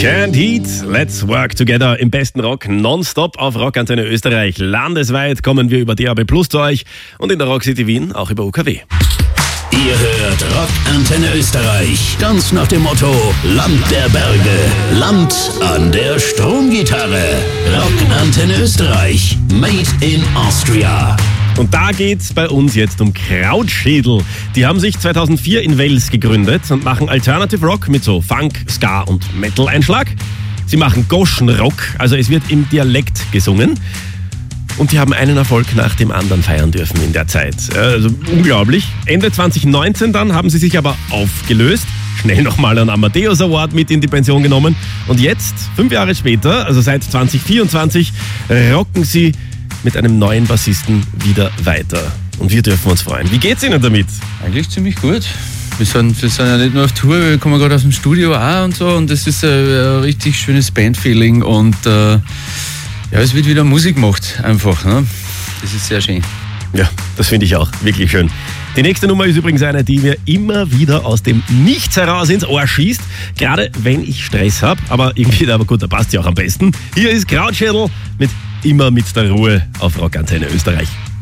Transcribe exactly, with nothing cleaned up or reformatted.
Can't Heat, Let's Work Together im besten Rock nonstop auf Rockantenne Österreich. Landesweit kommen wir über D A B Plus zu euch und in der Rock City Wien auch über U K W. Ihr hört Rockantenne Österreich, ganz nach dem Motto Land der Berge, Land an der Stromgitarre. Rockantenne Österreich, made in Austria. Und da geht's bei uns jetzt um Krautschädel. Die haben sich zweitausendvier in Wales gegründet und machen Alternative Rock mit so Funk, Ska und Metal-Einschlag. Sie machen Goshen Rock, also es wird im Dialekt gesungen. Und die haben einen Erfolg nach dem anderen feiern dürfen in der Zeit. Also unglaublich. Ende zwanzig neunzehn dann haben sie sich aber aufgelöst. Schnell nochmal einen Amadeus Award mit in die Pension genommen. Und jetzt, fünf Jahre später, also seit zwanzig vierundzwanzig, rocken sie mit einem neuen Bassisten wieder weiter. Und wir dürfen uns freuen. Wie geht's Ihnen damit? Eigentlich ziemlich gut. Wir sind, wir sind ja nicht nur auf Tour, wir kommen gerade aus dem Studio auch und so. Und das ist ein, ein richtig schönes Bandfeeling. Und äh, ja, es wird wieder Musik gemacht, einfach. Ne? Das ist sehr schön. Ja, das finde ich auch wirklich schön. Die nächste Nummer ist übrigens eine, die mir immer wieder aus dem Nichts heraus ins Ohr schießt. Gerade wenn ich Stress habe. Aber irgendwie, aber gut, da passt sie auch am besten. Hier ist Krautschädel mit Immer mit der Ruhe auf Rockantenne Österreich.